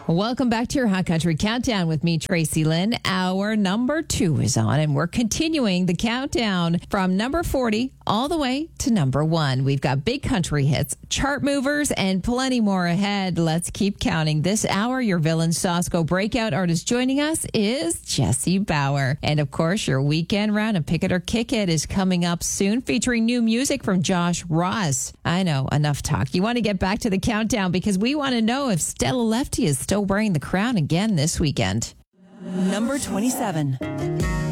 Welcome back to your Hot Country Countdown with me, Tracy Lynn. Our number 2 is on, and we're continuing the countdown from number 40 all the way to number 1. We've got big country hits, chart movers, and plenty more ahead. Let's keep counting. This hour, your Villain Sosco breakout artist joining us is Jesse Bauer. And of course, your weekend round of Pick It or Kick It is coming up soon, featuring new music from Josh Ross. I know, enough talk. You want to get back to the countdown because we want to know if Stella Lefty is still wearing the crown again this weekend. Number 27.